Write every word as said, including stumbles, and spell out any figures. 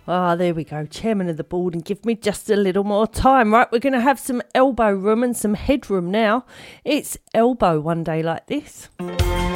Ah, there we go. Chairman of the board, and give me just a little more time. Right, we're going to have some elbow room and some headroom now. It's elbow one day like this.